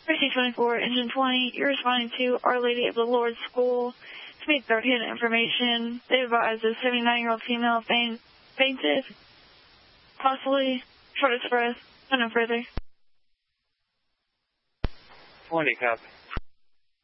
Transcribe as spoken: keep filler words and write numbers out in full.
Mercy twenty-four, Engine twenty, you're responding to Our Lady of the Lord School. To make third-hand information, they advise a seventy-nine-year-old female faint, fainted, possibly shortest breath, and no further. twenty, copy.